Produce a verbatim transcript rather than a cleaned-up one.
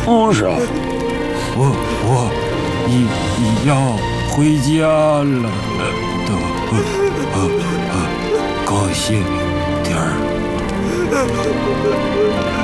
哦，是啊。 我我一一要回家了，都呃呃呃高兴点儿。